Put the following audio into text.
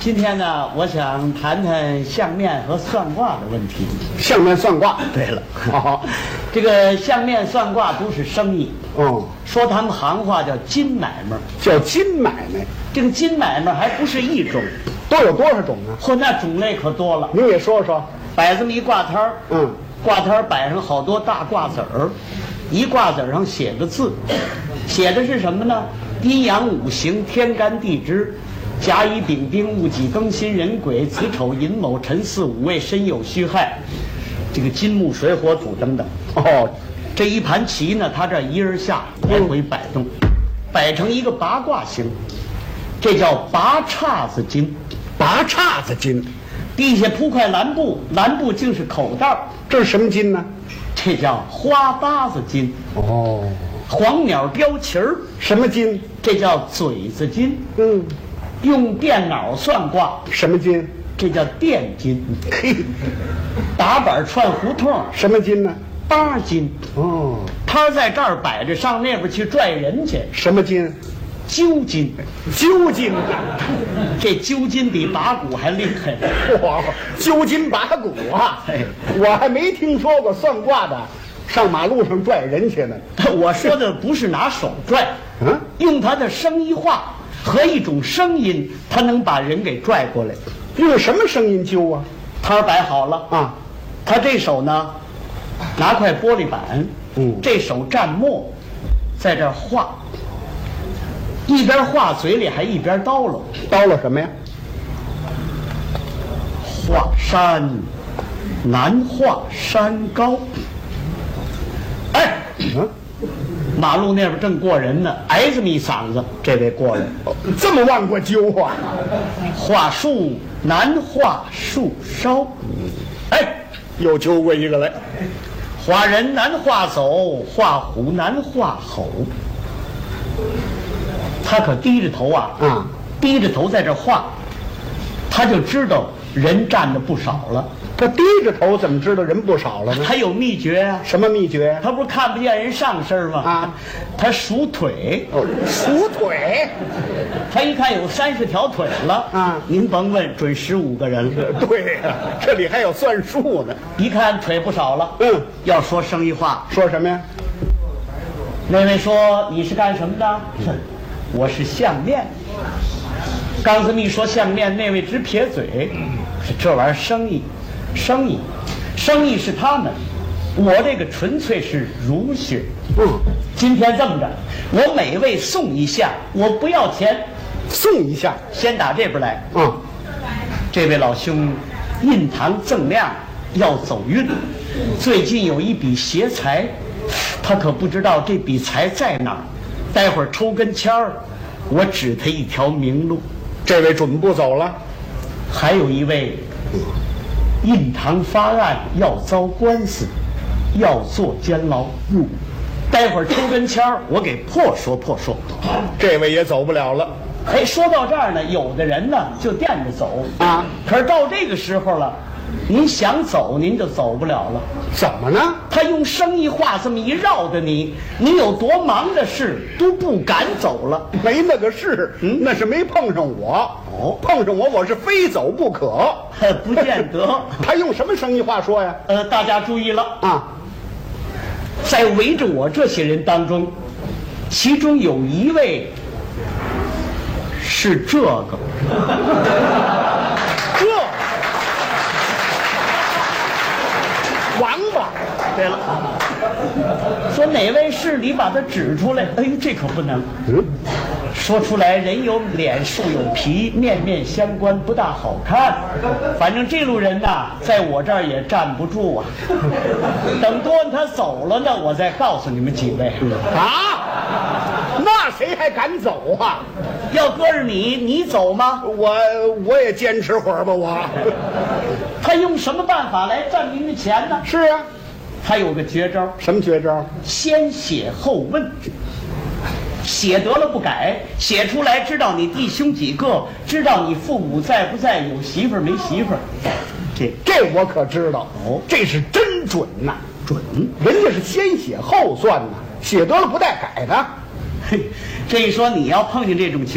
今天呢，我想谈谈相面和算卦的问题。 相面算卦， 对了， 好， 这个相面算卦都是生意，说他们行话叫金买卖， 叫金买卖。 这个金买卖还不是一种， 都有多少种呢？ 嚯，那种类可多了。 您给说说。 摆这么一挂摊儿，挂摊儿摆上好多大挂子儿，一挂子儿上写个字，写的是什么呢？阴阳五行，天干地支。甲乙丙丁戊己庚辛壬癸子丑寅卯辰巳午未申酉戌亥，这个金木水火土等等。这一盘棋呢，它这一人下来回摆动，摆成一个八卦形，这叫八叉子金。 八叉子金， 地下铺块蓝布，蓝布竟是口袋， 这是什么金呢？ 这叫花搭子金。黄鸟标旗儿， 什么金？ 这叫嘴子金。用电脑算卦， 什么金？ 这叫电金。打板串胡同， 什么金呢？ 八金。摊在这儿摆着，上那边去拽人去， 什么金？ 揪金。 揪金， 这揪金比把骨还厉害。 哇，揪金把骨啊！我还没听说过算卦的上马路上拽人去呢。 我说的不是拿手拽，用他的声音话和一种声音，他能把人给拽过来。 用什么声音揪啊？ 摊儿摆好了啊，他这手呢拿块玻璃板，这手蘸墨，在这儿画，一边画嘴里还一边叨唠。 叨唠什么呀？ 画山难画山高。马路那边正过人呢，挨这么一嗓子，这位过来， 这么往过揪啊！ 画树难画树梢， 又揪过一个来。 画人难画走，画虎难画吼。他可低着头啊，低着头在这画，他就知道人站的不少了。 他低着头怎么知道人不少了呢？ 他有秘诀啊。 什么秘诀？ 他不是看不见人上身吗？他数腿。 数腿。 他一看有30条腿了您甭问，准15个人了。 对呀，这里还有算数呢。 一看腿不少了，要说生意话， 说什么呀？ 那位说你是干什么的？我是相面。刚这么一说相面，那位直撇嘴，这玩意儿生意。生意是他们，我这个纯粹是儒学。今天这么着，我每位送一项，我不要钱， 送一项。 先打这边来。这位老兄印堂锃亮，要走运，最近有一笔邪财，他可不知道这笔财在哪儿，待会儿抽根签儿，我指他一条明路。 这位准不走了。 还有一位印堂发暗，要遭官司，要坐监牢。待会儿抽根签儿，我给破说。 这位也走不了了。 说到这儿呢，有的人呢就惦着走可是到这个时候了，您想走您就走不了了。 怎么呢？ 他用生意话这么一绕着你有多忙的事都不敢走了。 没那个事，那是没碰上我。碰上我是非走不可。 不见得。 他用什么生意话说呀？ 大家注意了在围着我这些人当中，其中有一位是这个王八。 对了，说哪位是你把他指出来。这可不能。说出来人有脸树有皮，面面相关，不大好看。反正这路人呐，在我这儿也站不住啊。等多他走了呢，我再告诉你们几位。 那谁还敢走啊？ 要搁着你走吗？ 我也坚持会儿吧。 他用什么办法来赚您的钱呢？ 是啊， 他有个绝招。 什么绝招？先写后问。写得了不改，写出来知道你弟兄几个，知道你父母在不在，有媳妇儿没媳妇儿。 这我可知道。这是真准呐。准，人家是先写后算呐，写得了不带改的。 这一说你要碰见这种情况